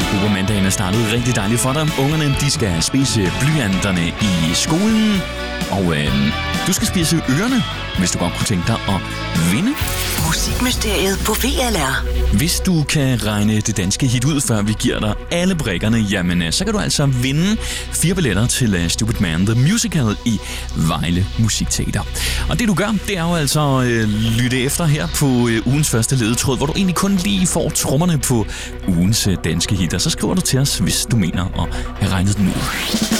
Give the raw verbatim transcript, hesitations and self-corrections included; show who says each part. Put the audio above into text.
Speaker 1: Supermandagen er startet rigtig dejligt for dig. Ungerne, de skal spise blyanterne i skolen. Og øh, du skal spise ørerne, hvis du godt kunne tænke dig at vinde.
Speaker 2: Musikmysteriet på V L R.
Speaker 1: Hvis du kan regne det danske hit ud, før vi giver dig alle brikkerne, jamen så kan du altså vinde fire billetter til uh, Stupid Man The Musical i Vejle Musikteater. Og det du gør, det er jo altså øh, lytte efter her på øh, ugens første ledetråd, hvor du egentlig kun lige får trommerne på ugens øh, danske hit. Og så skriver du til os, hvis du mener at have regnet den ud.